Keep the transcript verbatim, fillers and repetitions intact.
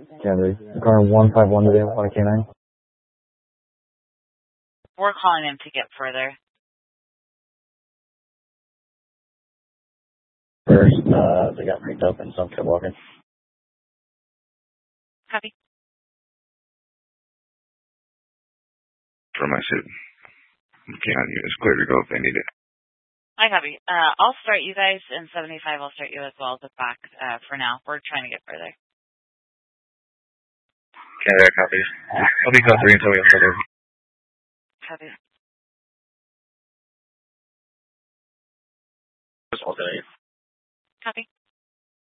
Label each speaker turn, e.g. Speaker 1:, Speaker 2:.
Speaker 1: Canada. Car one five one today, one K nine.
Speaker 2: We're calling him to get further.
Speaker 3: First, uh, they got picked up and some kept walking.
Speaker 2: Copy.
Speaker 4: For my suit. Okay, it's clear to go if they need it.
Speaker 2: I copy. Uh, I'll start you guys, and seventy-five I'll start you as well as back uh, for now. We're trying to get further.
Speaker 4: Canada, copy. I'll be code three until we have further.
Speaker 2: Copy.
Speaker 3: Just hold it.
Speaker 2: Copy.